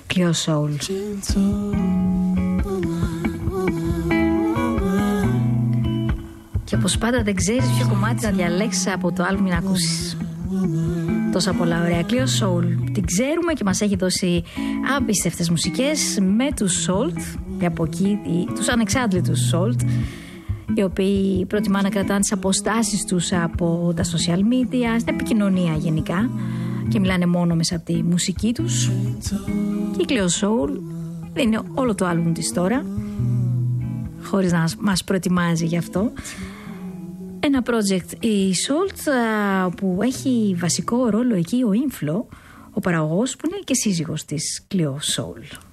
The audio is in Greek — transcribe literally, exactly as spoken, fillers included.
Cleo Soul. Και όπως πάντα δεν ξέρεις ποιο κομμάτι να διαλέξεις από το άλμπουμ να ακούσεις. Τόσα πολλά ωραία. Cleo Soul την ξέρουμε και μας έχει δώσει απίστευτες μουσικές με τους Salt, και από εκεί τους ανεξάντλητους Salt, οι οποίοι προτιμά να κρατάνε τις αποστάσεις τους από τα social media, στην επικοινωνία γενικά, και μιλάνε μόνο μέσα από τη μουσική τους. Και η Cleo Soul είναι όλο το άλμπουμ της τώρα, χωρίς να μας προετοιμάζει γι' αυτό. Ένα project η Salt που έχει βασικό ρόλο εκεί ο Ίνφλο, ο παραγωγός, που είναι και σύζυγος της Cleo Soul.